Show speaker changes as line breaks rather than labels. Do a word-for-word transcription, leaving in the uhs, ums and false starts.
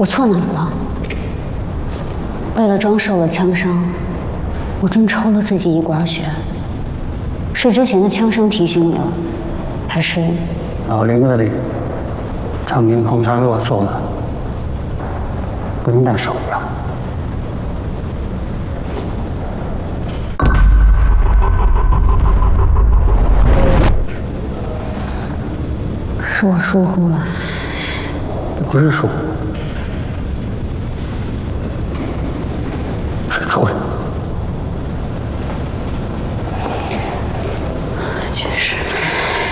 我错哪儿了？为了装受了枪伤，我真抽了自己一管血。是之前的枪声提醒你了，还是
老林子里张明碰上弱受了，跟那手一样。
是我疏忽了。
不是疏忽，是仇人。